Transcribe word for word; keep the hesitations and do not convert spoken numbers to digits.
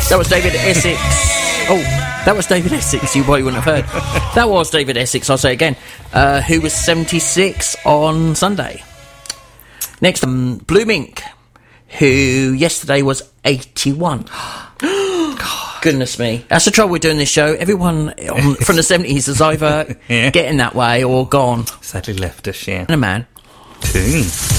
That was David Essex. Oh, that was David Essex. You probably wouldn't have heard. That was David Essex, I'll say again, uh, who was seventy-six on Sunday. Next, um, Blue Mink, who yesterday was eighty-one. Goodness me. That's the trouble with doing this show. Everyone on, from the seventies is either yeah. getting that way or gone. Sadly left us, yeah. And a man. Two.